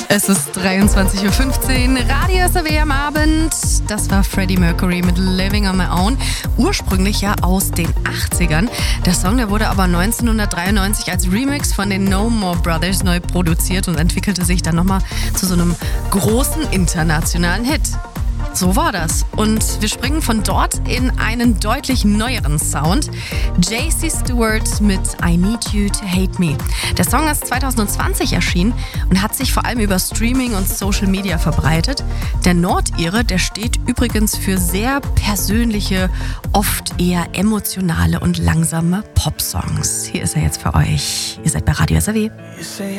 Es ist 23.15 Uhr, Radio SAW am Abend. Das war Freddie Mercury mit Living on My Own. Ursprünglich ja aus den 80ern. Der Song, der wurde aber 1993 als Remix von den No More Brothers neu produziert und entwickelte sich dann nochmal zu so einem großen internationalen Hit. So war das. Und wir springen von dort in einen deutlich neueren Sound. JC Stewart mit I Need You to Hate Me. Der Song ist 2020 erschienen und hat sich vor allem über Streaming und Social Media verbreitet. Der Nordire, der steht übrigens für sehr persönliche, oft eher emotionale und langsame Popsongs. Hier ist er jetzt für euch. Ihr seid bei Radio SAW.